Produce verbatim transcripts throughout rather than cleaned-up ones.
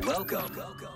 Welcome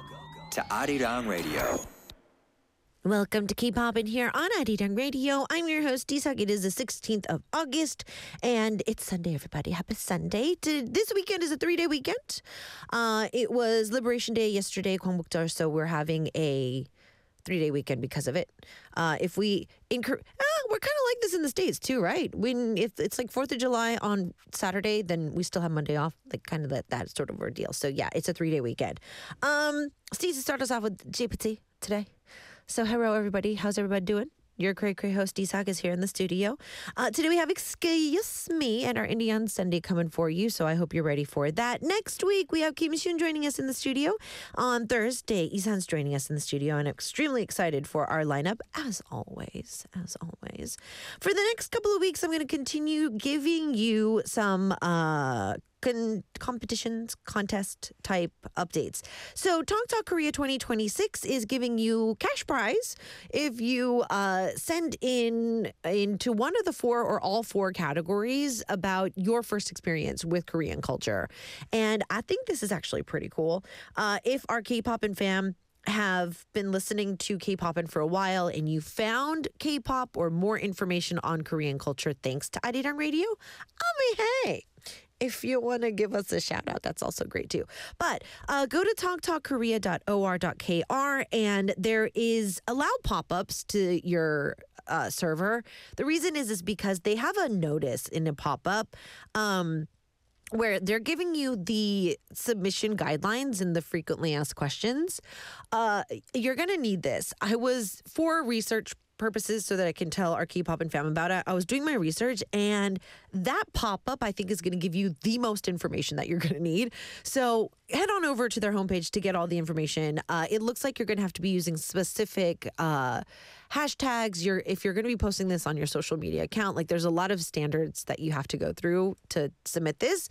to Arirang Radio. Welcome to K-Pop in here on Arirang Radio. I'm your host, Isak. It is the sixteenth of August, and it's Sunday, everybody. Happy Sunday. To, this weekend is a three-day weekend. Uh, it was Liberation Day yesterday, Gwangbukdal, so we're having a three-day weekend because of it. Uh, if we incur, ah, we're kind of like this in the States too, right? When if it's like fourth of July on Saturday, then we still have Monday off, like kind of that, that sort of ordeal. So yeah, it's a three-day weekend. Um, Stacey, start us off with J P T today. So hello, everybody. How's everybody doing? Your cray cray host, Isak, is here in the studio. Uh, today we have Excuse Me and our Indian Sunday coming for you, so I hope you're ready for that. Next week, we have Kim Shun joining us in the studio. On Thursday, Isan's joining us in the studio, and I'm extremely excited for our lineup, as always, as always. For the next couple of weeks, I'm going to continue giving you some uh, con- competitions, contest type updates. So Talk Talk Korea twenty twenty-six is giving you cash prize if you uh, send in into one of the four or all four categories about your first experience with Korean culture. And I think this is actually pretty cool. Uh, if our K-pop and fam have been listening to K-Popin' for a while and you found K-pop or more information on Korean culture thanks to Arirang Radio, I mean, hey, if you want to give us a shout out, that's also great too. But uh, go to talk talk korea dot o r dot k r and there is allow pop-ups to your uh, server. The reason is is because they have a notice in a pop-up um, where they're giving you the submission guidelines and the frequently asked questions. Uh, you're going to need this. I was, for research purposes so that I can tell our K-pop and fam about it, I was doing my research, and that pop-up I think is going to give you the most information that you're going to need. So head on over to their homepage to get all the information. Uh, it looks like you're going to have to be using specific uh, hashtags. You're if you're going to be posting this on your social media account, like there's a lot of standards that you have to go through to submit this.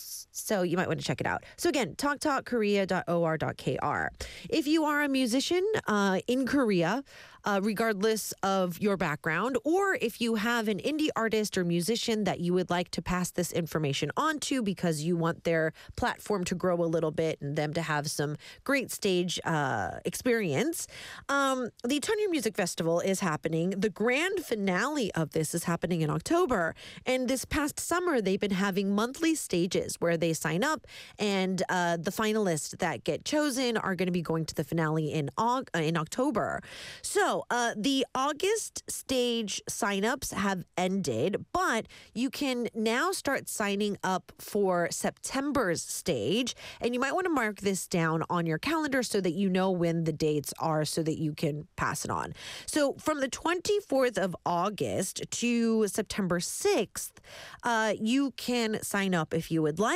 So you might want to check it out. So again, talk talk korea dot o r dot k r. If you are a musician uh, in Korea, uh, regardless of your background, or if you have an indie artist or musician that you would like to pass this information on to because you want their platform to grow a little bit and them to have some great stage uh, experience, um, the Turn Your Music Festival is happening. The grand finale of this is happening in October. And this past summer, they've been having monthly stages where they sign up, and uh, the finalists that get chosen are going to be going to the finale in Aug- uh, in October. So uh, the August stage signups have ended, but you can now start signing up for September's stage, and you might want to mark this down on your calendar so that you know when the dates are so that you can pass it on. So from the twenty-fourth of August to September sixth, uh, you can sign up if you would like.